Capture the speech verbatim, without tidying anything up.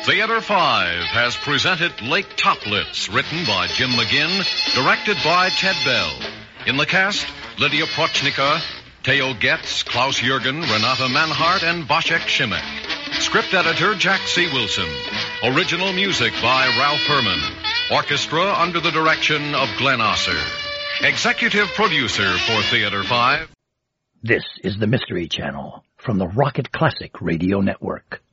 Theater five has presented Lake Toplitz, written by Jim McGinn, directed by Ted Bell. In the cast, Lydia Prochnica, Theo Getz, Klaus Jurgen, Renata Manhart, and Vashek Shimek. Script editor Jack C. Wilson. Original music by Ralph Herman. Orchestra under the direction of Glenn Osser. Executive producer for Theater five. This is the Mystery Channel from the Rocket Classic Radio Network.